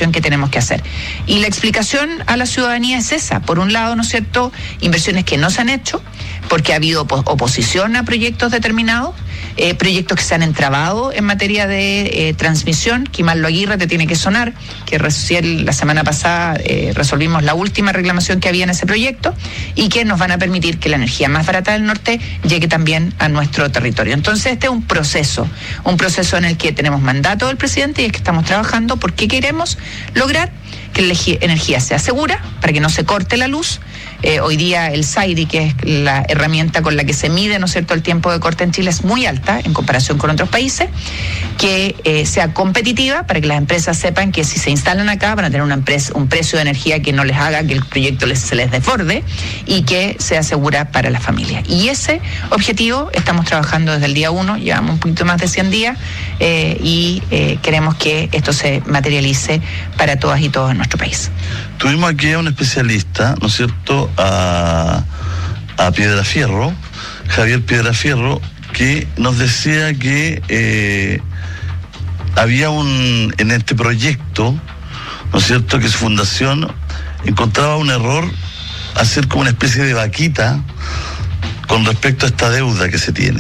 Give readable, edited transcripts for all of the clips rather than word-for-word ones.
inversión que tenemos que hacer. Y la explicación a la ciudadanía es esa. Por un lado, ¿no es cierto?, inversiones que no se han hecho, porque ha habido oposición a proyectos determinados, proyectos que se han entrabado en materia de transmisión. Quimallo Aguirre te tiene que sonar, que recién la semana pasada resolvimos la última reclamación que había en ese proyecto, y que nos van a permitir que la energía más barata del norte llegue también a nuestro territorio. Entonces este es un proceso en el que tenemos mandato del presidente y es que estamos trabajando porque queremos lograr que la energía sea segura, para que no se corte la luz. Hoy día el SAIDI, que es la herramienta con la que se mide, ¿no es cierto?, el tiempo de corte en Chile, es muy alta en comparación con otros países, que sea competitiva para que las empresas sepan que si se instalan acá van a tener un precio de energía que no les haga que el proyecto se les desborde y que sea segura para las familias. Y ese objetivo estamos trabajando desde el día 1, llevamos un poquito más de 100 días y queremos que esto se materialice para todas y todos en nuestro país. Tuvimos aquí a un especialista, ¿no es cierto?, a Piedrafierro, Javier Piedrafierro, que nos decía que había en este proyecto, ¿no es cierto?, que su fundación encontraba un error, hacer como una especie de vaquita con respecto a esta deuda que se tiene.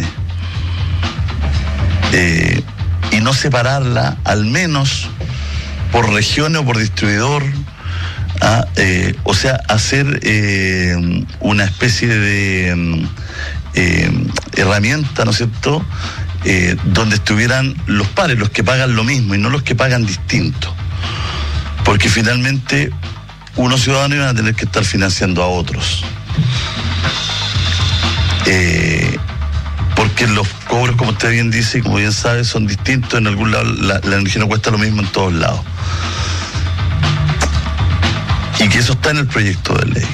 Y no separarla, al menos por regiones o por distribuidor, o sea, hacer una especie de herramienta, ¿no es cierto?, donde estuvieran los pares, los que pagan lo mismo y no los que pagan distinto, porque finalmente unos ciudadanos iban a tener que estar financiando a otros, porque los cobros, como usted bien dice y como bien sabe, son distintos. En algún lado la energía no cuesta lo mismo en todos lados, y que eso está en el proyecto de ley.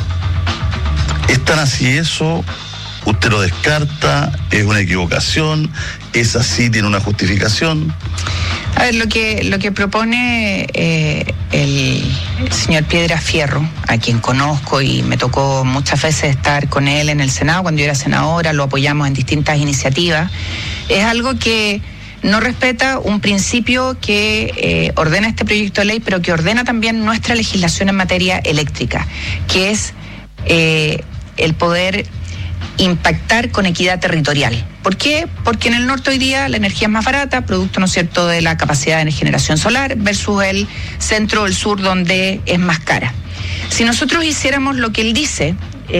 ¿Es tan así eso? ¿Usted lo descarta? ¿Es una equivocación? ¿Es así? ¿Tiene una justificación? A ver, lo que propone el señor Piedrafierro, a quien conozco y me tocó muchas veces estar con él en el Senado cuando yo era senadora, lo apoyamos en distintas iniciativas, es algo que no respeta un principio que ordena este proyecto de ley, pero que ordena también nuestra legislación en materia eléctrica, que es el poder impactar con equidad territorial. ¿Por qué? Porque en el norte hoy día la energía es más barata, producto, ¿no es cierto?, de la capacidad de generación solar, versus el centro o el sur, donde es más cara. Si nosotros hiciéramos lo que él dice,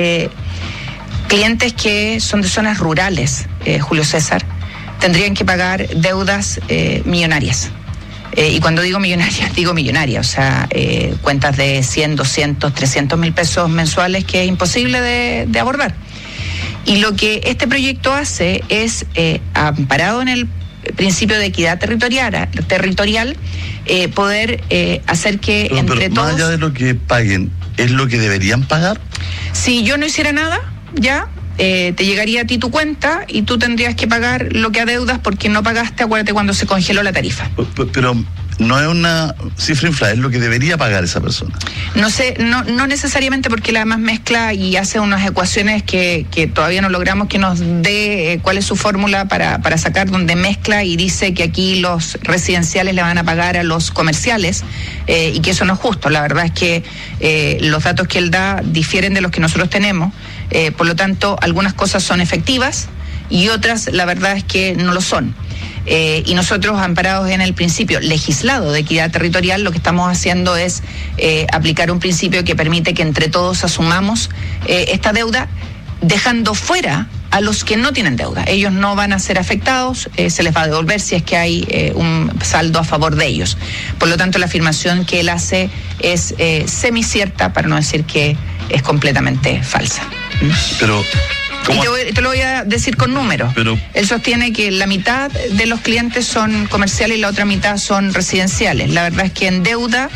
clientes que son de zonas rurales, Julio César, tendrían que pagar deudas millonarias. Y cuando digo millonaria, o sea, cuentas de 100, 200, 300 mil pesos mensuales, que es imposible de abordar. Y lo que este proyecto hace es, amparado en el principio de equidad territorial, poder hacer que entre todos... Más allá de lo que paguen, ¿es lo que deberían pagar? Si yo no hiciera nada, ya... te llegaría a ti tu cuenta y tú tendrías que pagar lo que adeudas porque no pagaste, acuérdate, cuando se congeló la tarifa. Pero no es una cifra inflada, es lo que debería pagar esa persona. No sé, no necesariamente, porque la además mezcla y hace unas ecuaciones que todavía no logramos que nos dé cuál es su fórmula para sacar, donde mezcla y dice que aquí los residenciales le van a pagar a los comerciales, y que eso no es justo. La verdad es que los datos que él da difieren de los que nosotros tenemos. Por lo tanto, algunas cosas son efectivas y otras, la verdad es que no lo son. Y nosotros, amparados en el principio legislado de equidad territorial, lo que estamos haciendo es aplicar un principio que permite que entre todos asumamos esta deuda, dejando fuera a los que no tienen deuda. Ellos no van a ser afectados, se les va a devolver si es que hay un saldo a favor de ellos. Por lo tanto, la afirmación que él hace es semicierta, para no decir que es completamente falsa. Pero... Y te lo voy a decir con números. Pero... Él sostiene que la mitad de los clientes son comerciales y la otra mitad son residenciales. La verdad es que en deuda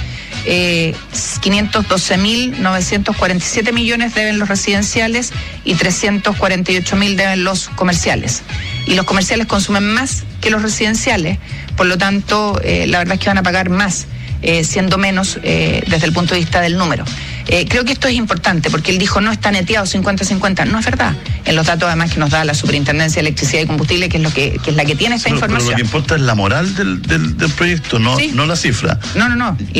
512.947 millones deben los residenciales y 348.000 deben los comerciales. Y los comerciales consumen más que los residenciales, por lo tanto, la verdad es que van a pagar más, siendo menos desde el punto de vista del número. Creo que esto es importante porque él dijo no está neteado 50-50. No es verdad. En los datos además que nos da la Superintendencia de Electricidad y Combustible, que es la que tiene esta información. Pero lo que importa es la moral del proyecto, no, ¿sí? No la cifra. No.